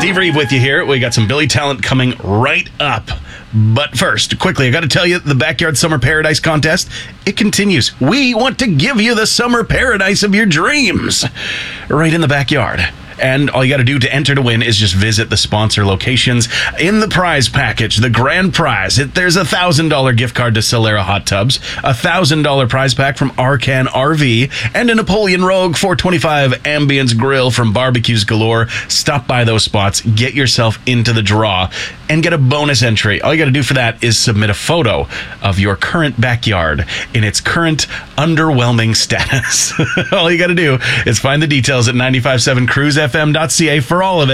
Steve Reeve with you here. We got some Billy Talent coming right up. But first, quickly, I got to tell you, the Backyard Summer Paradise Contest, it continues. We want to give you the summer paradise of your dreams right in the backyard. And all you got to do to enter to win is just visit the sponsor locations. In the prize package, the grand prize, there's a $1,000 gift card to Solera Hot Tubs, a $1,000 prize pack from Arcan RV, and a Napoleon Rogue 425 Ambience Grill from Barbecues Galore. Stop by those spots, get yourself into the draw, and get a bonus entry. All you got to do for that is submit a photo of your current backyard in its current underwhelming status. All you got to do is find the details at 957cruisefm.ca for all of it.